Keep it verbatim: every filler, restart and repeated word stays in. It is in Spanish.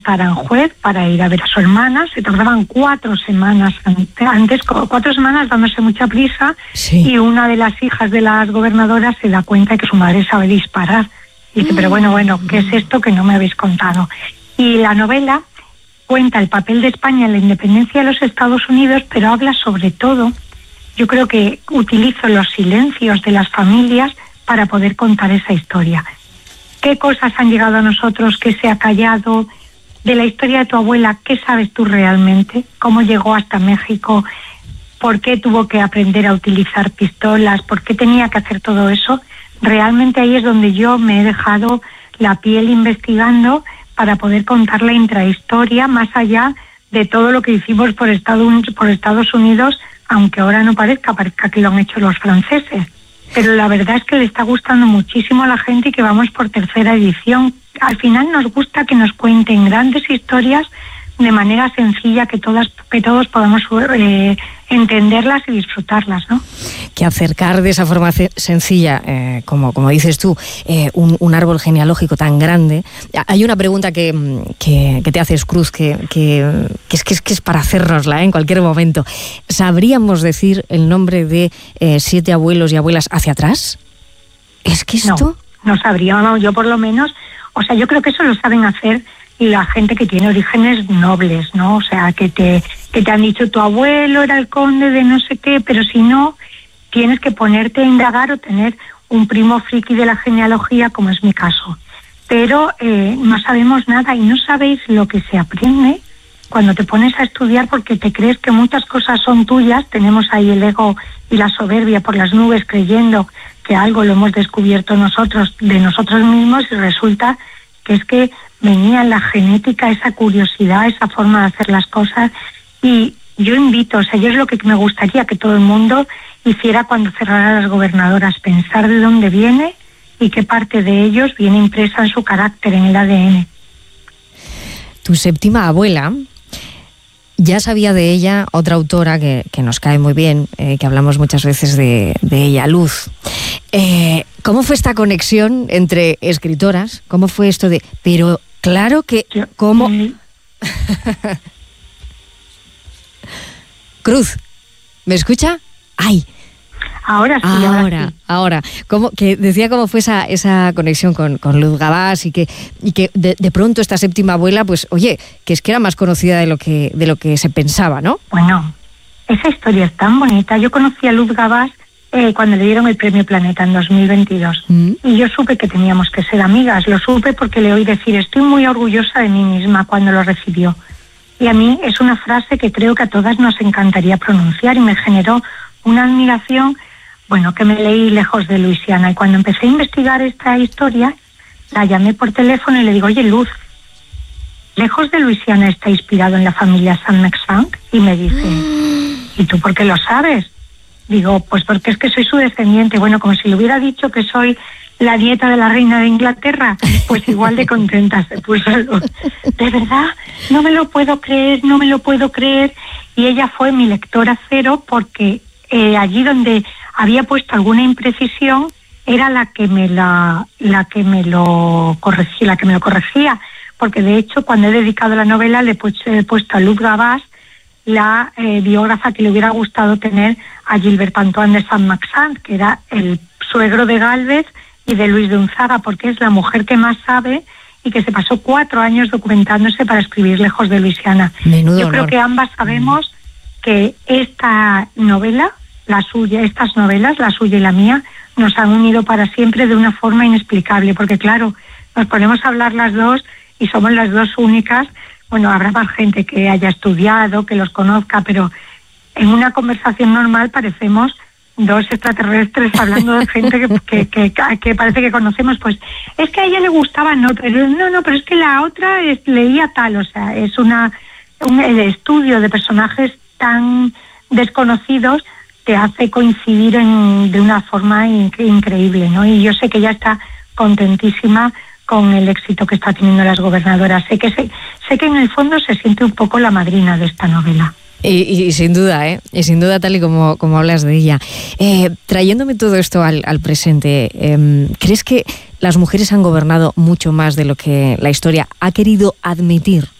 a Aranjuez para ir a ver a su hermana. Se tardaban cuatro semanas antes, cuatro semanas dándose mucha prisa, sí. Y una de las hijas de las gobernadoras se da cuenta de que su madre sabe disparar. Y dice, mm. pero bueno, bueno, ¿qué es esto que no me habéis contado? Y la novela cuenta el papel de España en la independencia de los Estados Unidos, pero habla sobre todo, yo creo que utilizo los silencios de las familias para poder contar esa historia. ¿Qué cosas han llegado a nosotros que se ha callado? De la historia de tu abuela, ¿qué sabes tú realmente? ¿Cómo llegó hasta México? ¿Por qué tuvo que aprender a utilizar pistolas? ¿Por qué tenía que hacer todo eso? Realmente ahí es donde yo me he dejado la piel investigando para poder contar la intrahistoria más allá de todo lo que hicimos por Estados, por Estados Unidos, aunque ahora no parezca, parezca que lo han hecho los franceses. Pero la verdad es que le está gustando muchísimo a la gente y que vamos por tercera edición. Al final nos gusta que nos cuenten grandes historias de manera sencilla, que todas que todos podamos eh, entenderlas y disfrutarlas, ¿no? Que acercar de esa forma sencilla, eh, como, como dices tú, eh, un, un árbol genealógico tan grande. Hay una pregunta que, que, que te haces, Cruz, que, que, que, es, que, es, que es para hacernosla, ¿eh? En cualquier momento. ¿Sabríamos decir el nombre de eh, siete abuelos y abuelas hacia atrás? ¿Es que esto...? No, no sabríamos, yo por lo menos... O sea, yo creo que eso lo saben hacer la gente que tiene orígenes nobles, ¿no? O sea, que te, que te han dicho tu abuelo era el conde de no sé qué, pero si no, tienes que ponerte a indagar o tener un primo friki de la genealogía, como es mi caso. Pero eh, no sabemos nada y no sabéis lo que se aprende cuando te pones a estudiar, porque te crees que muchas cosas son tuyas. Tenemos ahí el ego y la soberbia por las nubes creyendo que algo lo hemos descubierto nosotros de nosotros mismos, y resulta que es que venía en la genética esa curiosidad, esa forma de hacer las cosas. Y yo invito, o sea, yo es lo que me gustaría que todo el mundo hiciera cuando cerrara las gobernadoras, pensar de dónde viene y qué parte de ellos viene impresa en su carácter, en el A D N. Tu séptima abuela, ya sabía de ella otra autora que, que nos cae muy bien, eh, que hablamos muchas veces de, de ella, Luz. Eh, ¿Cómo fue esta conexión entre escritoras? ¿Cómo fue esto de...? Pero claro que... ¿Cómo...? Mm. Cruz, ¿me escucha? ¡Ay! Ahora sí, ahora, ahora sí. ahora. ¿Cómo, que decía cómo fue esa, esa conexión con, con Luz Gabás y que, y que de, de pronto esta séptima abuela, pues oye, que es que era más conocida de lo que, de lo que se pensaba, ¿no? Bueno, esa historia es tan bonita. Yo conocí a Luz Gabás eh, cuando le dieron el Premio Planeta en dos mil veintidós. Mm. Y yo supe que teníamos que ser amigas. Lo supe porque le oí decir, estoy muy orgullosa de mí misma, cuando lo recibió. Y a mí es una frase que creo que a todas nos encantaría pronunciar, y me generó una admiración, bueno, que me leí Lejos de Luisiana. Y cuando empecé a investigar esta historia, la llamé por teléfono y le digo, oye, Luz, Lejos de Luisiana está inspirado en la familia San Maxank. Y me dice, ¿y tú por qué lo sabes? Digo, pues porque es que soy su descendiente. Bueno, como si le hubiera dicho que soy la nieta de la reina de Inglaterra, pues igual de contenta se puso. De verdad, no me lo puedo creer, no me lo puedo creer. Y ella fue mi lectora cero, porque eh, allí donde había puesto alguna imprecisión era la que me la, la que me lo corregía, la que me lo corregía, porque de hecho cuando he dedicado la novela le he puesto, he puesto a Luz Gabás, la eh, biógrafa que le hubiera gustado tener a Gilbert Antoine de Saint-Maxent, que era el suegro de Gálvez y de Luis de Unzaga, porque es la mujer que más sabe y que se pasó cuatro años documentándose para escribir Lejos de Luisiana. Menudo Yo honor. creo que ambas sabemos que esta novela, la suya, estas novelas, la suya y la mía, nos han unido para siempre de una forma inexplicable, porque claro, nos ponemos a hablar las dos y somos las dos únicas. Bueno, habrá más gente que haya estudiado, que los conozca, pero en una conversación normal parecemos dos extraterrestres hablando de gente que, que, que, que parece que conocemos. Pues es que a ella le gustaba, no, pero no, no, pero es que la otra es, leía tal, o sea, es una un, el estudio de personajes tan desconocidos te hace coincidir en, de una forma in, increíble, ¿no? Y yo sé que ella está contentísima con el éxito que está teniendo Las Gobernadoras. Sé que sé, sé que en el fondo se siente un poco la madrina de esta novela. Y, y sin duda, ¿eh? Y sin duda, tal y como, como hablas de ella. Eh, trayéndome todo esto al, al presente, eh, ¿crees que las mujeres han gobernado mucho más de lo que la historia ha querido admitir?